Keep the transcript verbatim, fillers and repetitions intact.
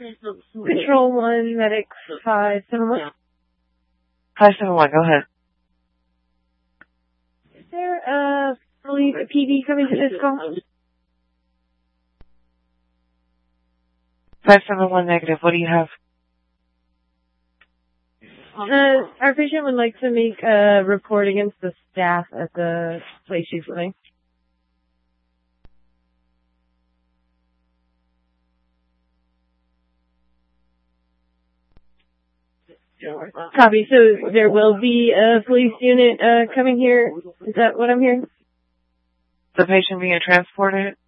Control one, medic five seven one. five seven one, go ahead. Is there a police P D coming to this call? five seven one negative, what do you have? Uh, our patient would like to make a report against the staff at the place she's living. Copy. So there will be a police unit uh, coming here. Is that what I'm hearing? The patient being transported?